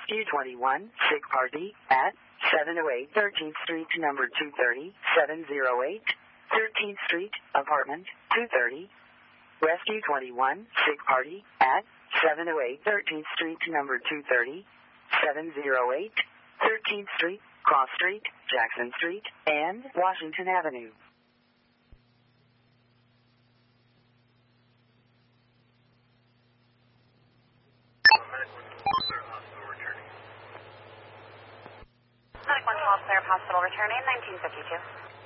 Rescue 21, sick party at 708 13th Street, number 230, 708 13th Street, apartment 230. Rescue 21, sick party at 708 13th Street, number 230, 708 13th Street, Cross Street, Jackson Street, and Washington Avenue. Medic 112, Claire Hospital returning, 1952.